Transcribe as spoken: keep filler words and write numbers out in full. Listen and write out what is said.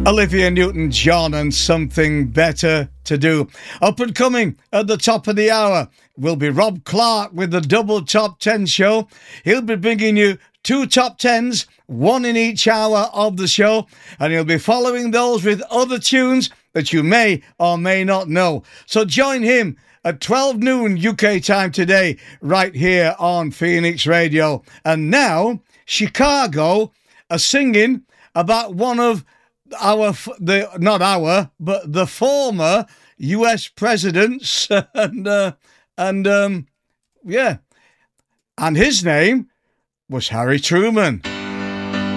Olivia Newton-John and Something Better to Do. Up and coming at the top of the hour will be Rob Clark with the Double Top ten show. He'll be bringing you two top tens, one in each hour of the show, and he'll be following those with other tunes that you may or may not know. So join him at twelve noon U K time today, right here on Phoenix Radio. And now, Chicago are singing about one of our, the not our, but the former U S presidents, and uh, and um, yeah, and his name was Harry Truman.